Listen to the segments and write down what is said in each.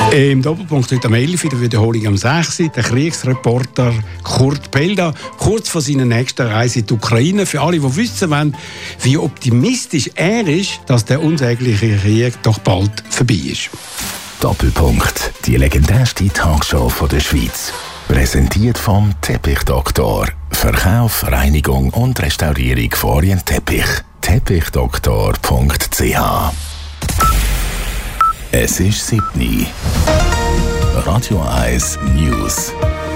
Im Doppelpunkt heute am 11 in der Wiederholung am 6. Der Kriegsreporter Kurt Pelda, kurz vor seiner nächsten Reise in die Ukraine. Für alle, die wissen wollen, wie optimistisch er ist, dass der unsägliche Krieg doch bald vorbei ist. Doppelpunkt, die legendärste Talkshow von der Schweiz. Präsentiert vom Teppichdoktor. Verkauf, Reinigung und Restaurierung von Orientteppich. Teppichdoktor.ch. Es ist 7. Radio 1 News.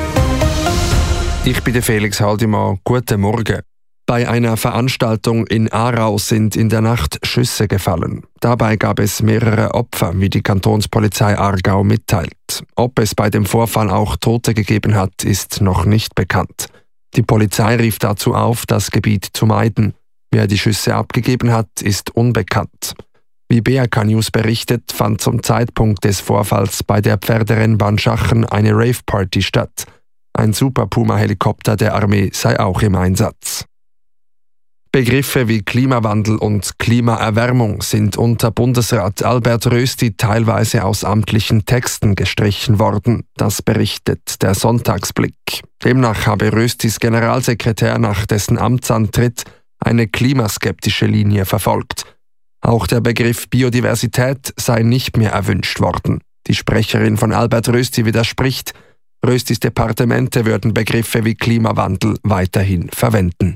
Ich bin der Felix Haldimann. Guten Morgen. Bei einer Veranstaltung in Aarau sind in der Nacht Schüsse gefallen. Dabei gab es mehrere Opfer, wie die Kantonspolizei Aargau mitteilt. Ob es bei dem Vorfall auch Tote gegeben hat, ist noch nicht bekannt. Die Polizei rief dazu auf, das Gebiet zu meiden. Wer die Schüsse abgegeben hat, ist unbekannt. Wie BRK News berichtet, fand zum Zeitpunkt des Vorfalls bei der Pferderennbahn Schachen eine Rave-Party statt. Ein Super Puma-Helikopter der Armee sei auch im Einsatz. Begriffe wie Klimawandel und Klimaerwärmung sind unter Bundesrat Albert Rösti teilweise aus amtlichen Texten gestrichen worden. Das berichtet der Sonntagsblick. Demnach habe Röstis Generalsekretär nach dessen Amtsantritt eine klimaskeptische Linie verfolgt. Auch der Begriff Biodiversität sei nicht mehr erwünscht worden. Die Sprecherin von Albert Rösti widerspricht, Röstis Departemente würden Begriffe wie Klimawandel weiterhin verwenden.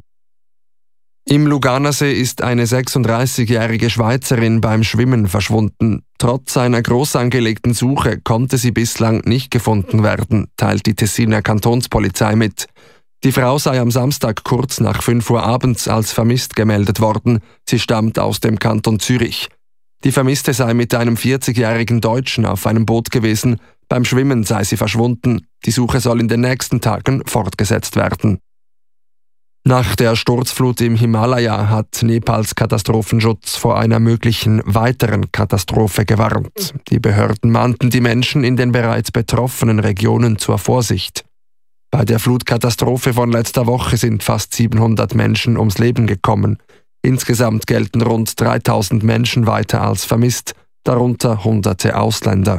Im Luganersee ist eine 36-jährige Schweizerin beim Schwimmen verschwunden. Trotz einer groß angelegten Suche konnte sie bislang nicht gefunden werden, teilt die Tessiner Kantonspolizei mit. Die Frau sei am Samstag kurz nach 5 Uhr abends als vermisst gemeldet worden. Sie stammt aus dem Kanton Zürich. Die Vermisste sei mit einem 40-jährigen Deutschen auf einem Boot gewesen. Beim Schwimmen sei sie verschwunden. Die Suche soll in den nächsten Tagen fortgesetzt werden. Nach der Sturzflut im Himalaya hat Nepals Katastrophenschutz vor einer möglichen weiteren Katastrophe gewarnt. Die Behörden mahnten die Menschen in den bereits betroffenen Regionen zur Vorsicht. Bei der Flutkatastrophe von letzter Woche sind fast 700 Menschen ums Leben gekommen. Insgesamt gelten rund 3000 Menschen weiter als vermisst, darunter Hunderte Ausländer.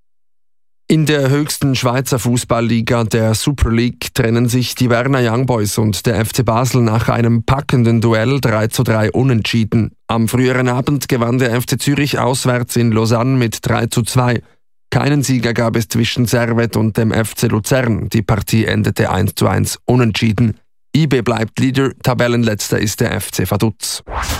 In der höchsten Schweizer Fußballliga, der Super League, trennen sich die Werner Young Boys und der FC Basel nach einem packenden Duell 3:3 unentschieden. Am früheren Abend gewann der FC Zürich auswärts in Lausanne mit 3:2. Keinen Sieger gab es zwischen Servette und dem FC Luzern. Die Partie endete 1:1 unentschieden. IB bleibt Leader, Tabellenletzter ist der FC Vaduz.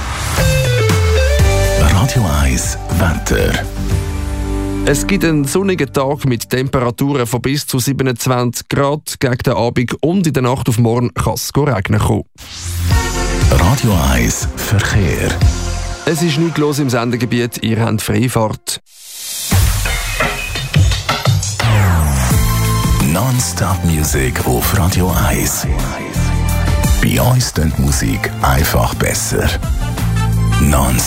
Radio 1 Wetter. Es gibt einen sonnigen Tag mit Temperaturen von bis zu 27 Grad. Gegen den Abend und in der Nacht auf morgen kann es regnen kommen. Radio 1 Verkehr. Es ist nichts los im Sendegebiet, ihr habt Freifahrt. Non-Stop Music auf Radio 1. Bei uns klingt Musik einfach besser. Non